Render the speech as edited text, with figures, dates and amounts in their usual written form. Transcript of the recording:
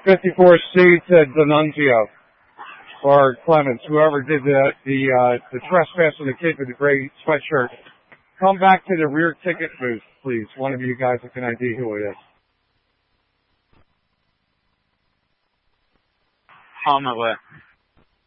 54 seats at D'Annunzio. Or Clemens, whoever did the trespass in the kid with the gray sweatshirt. Come back to the rear ticket booth, please. One of you guys that can ID who it is. On my way.